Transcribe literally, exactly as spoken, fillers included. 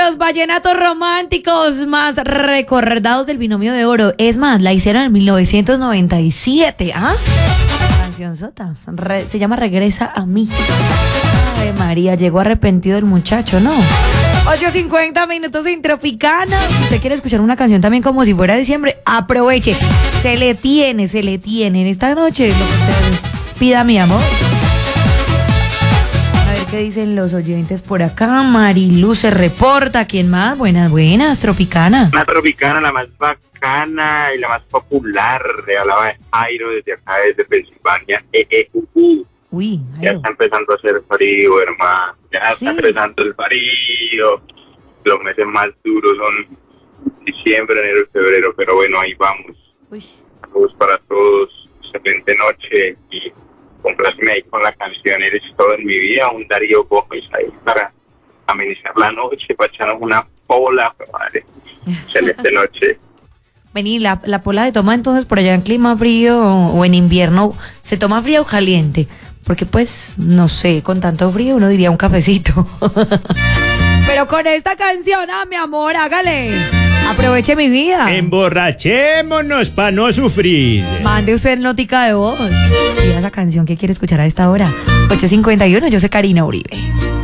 los vallenatos románticos más recordados del Binomio de Oro. Es más, la hicieron en mil novecientos noventa y siete. ¿Ah? Canción sota. Re, se llama Regresa a mí. Ave María, llegó arrepentido el muchacho, ¿no? ocho cincuenta minutos en Tropicana. ¿Usted quiere escuchar una canción también como si fuera diciembre? Aproveche. Se le tiene, se le tiene. En esta noche, lo que usted pida, mi amor. A ver qué dicen los oyentes por acá. Marilu se reporta. ¿Quién más? Buenas, buenas, Tropicana. La Tropicana, la más bacana y la más popular. Le hablaba de Jairo desde acá, desde Pensilvania. Eh, eh, uh, uh. Uy, ya está empezando a hacer frío, hermano. Ya ¿Sí? está empezando el frío. Los meses más duros son diciembre, enero y febrero. Pero bueno, ahí vamos. Uy. Saludos para todos. Excelente noche. Y complaceme ahí con la canción Eres todo en mi vida. Un Darío Gómez ahí para amenizar la noche, para echarnos una pola. Madre. Excelente noche. Vení, la, la pola de toma entonces por allá en clima frío o, o en invierno, ¿se toma frío o caliente? Porque pues, no sé, con tanto frío uno diría un cafecito. Pero con esta canción, ah, mi amor, hágale. Aproveche mi vida. Emborrachémonos para no sufrir. Mande usted notica de voz. Y esa canción que quiere escuchar a esta hora. ocho cincuenta y uno, yo soy Karina Uribe.